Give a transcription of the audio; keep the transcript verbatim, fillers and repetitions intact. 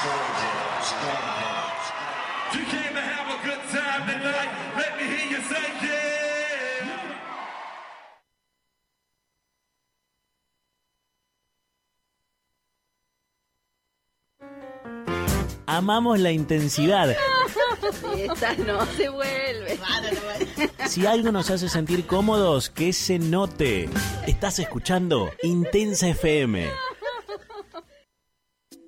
You came to have a good time tonight. Let me hear you say yeah. Amamos la intensidad. Esta no se vuelve. Si algo nos hace sentir cómodos, que se note. Estás escuchando Intensa F M.